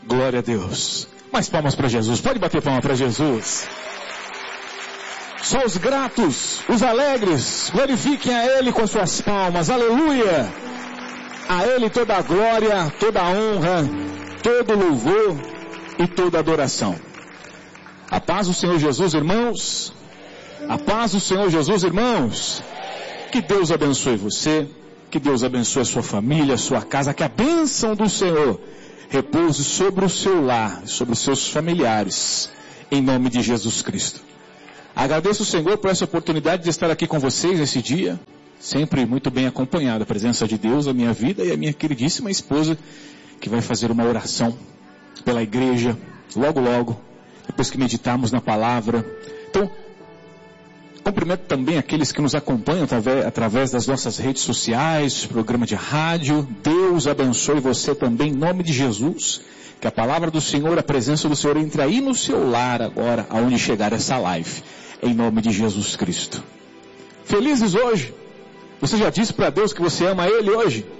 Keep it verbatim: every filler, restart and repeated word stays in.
Glória a Deus. Mais palmas para Jesus. Pode bater palma para Jesus. Só os gratos, os alegres, glorifiquem a Ele com suas palmas. Aleluia. A Ele toda a glória, toda a honra, todo o louvor e toda a adoração. A paz do Senhor Jesus, irmãos. A paz do Senhor Jesus, irmãos. Que Deus abençoe você. Que Deus abençoe a sua família, a sua casa. Que a bênção do Senhor repouse sobre o seu lar, sobre os seus familiares. Em nome de Jesus Cristo. Agradeço o Senhor por essa oportunidade de estar aqui com vocês nesse dia. Sempre muito bem acompanhado. A presença de Deus, a minha vida e a minha queridíssima esposa, que vai fazer uma oração pela igreja, logo logo, depois que meditarmos na palavra. Então, cumprimento também aqueles que nos acompanham através, através das nossas redes sociais, programa de rádio. Deus abençoe você também, em nome de Jesus. Que a palavra do Senhor, a presença do Senhor entre aí no seu lar agora, aonde chegar essa live. Em nome de Jesus Cristo. Felizes hoje? Você já disse para Deus que você ama Ele hoje?